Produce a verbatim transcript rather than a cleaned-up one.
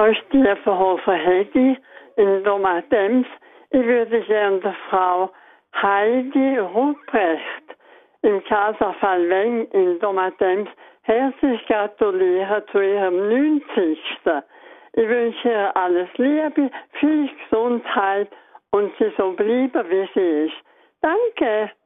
Da ist die Verhofer Hedi in Domatems. Ich würde gerne der Frau Heidi Ruprecht im Casa Falveng in Domatems herzlich gratulieren zu ihrem neunzigsten Ich wünsche ihr alles Liebe, viel Gesundheit und sie so bleiben, wie sie ist. Danke.